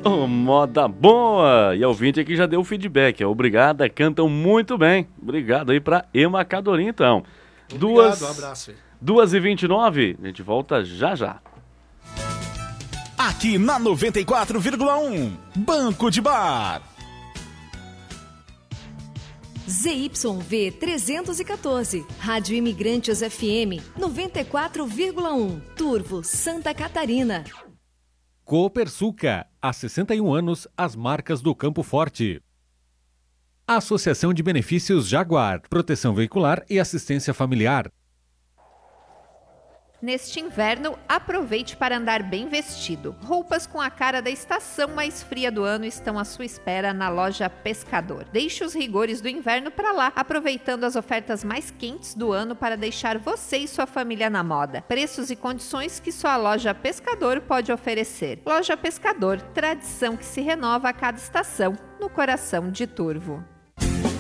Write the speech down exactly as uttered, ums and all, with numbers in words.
Oh, moda boa! E a ouvinte aqui já deu o feedback. Obrigada, cantam muito bem. Obrigado aí pra Emacadorim, então. Obrigado, Duas, um abraço aí. duas e vinte e nove, a gente volta já já. Aqui na noventa e quatro vírgula um, Banco de Bar. Z Y V trezentos e quatorze, Rádio Imigrantes F M noventa e quatro vírgula um, Turvo, Santa Catarina. Copersuca, há sessenta e um anos, as marcas do Campo Forte. Associação de Benefícios Jaguar, proteção veicular e assistência familiar. Neste inverno, aproveite para andar bem vestido. Roupas com a cara da estação mais fria do ano estão à sua espera na loja Pescador. Deixe os rigores do inverno para lá, aproveitando as ofertas mais quentes do ano para deixar você e sua família na moda. Preços e condições que só a loja Pescador pode oferecer. Loja Pescador, tradição que se renova a cada estação, no coração de Turvo.